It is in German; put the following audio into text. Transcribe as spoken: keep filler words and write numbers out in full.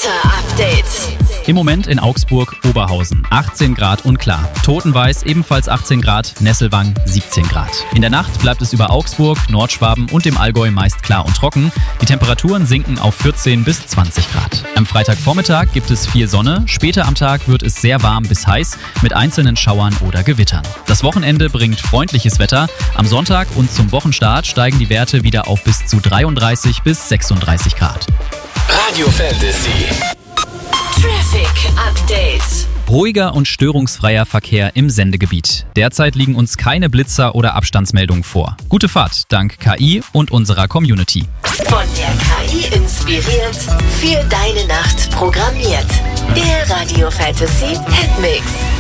Wetter-Update. Im Moment in Augsburg, Oberhausen, achtzehn Grad und klar. Totenweiß ebenfalls achtzehn Grad, Nesselwang siebzehn Grad. In der Nacht bleibt es über Augsburg, Nordschwaben und dem Allgäu meist klar und trocken. Die Temperaturen sinken auf vierzehn bis zwanzig Grad. Am Freitagvormittag gibt es viel Sonne. Später am Tag wird es sehr warm bis heiß mit einzelnen Schauern oder Gewittern. Das Wochenende bringt freundliches Wetter. Am Sonntag und zum Wochenstart steigen die Werte wieder auf bis zu dreiunddreißig bis sechsunddreißig Grad. Radio Fantasy. Traffic Update. Ruhiger und störungsfreier Verkehr im Sendegebiet. Derzeit liegen uns keine Blitzer oder Abstandsmeldungen vor. Gute Fahrt dank K I und unserer Community. Von der K I inspiriert, für deine Nacht programmiert. Der Radio Fantasy Hitmix.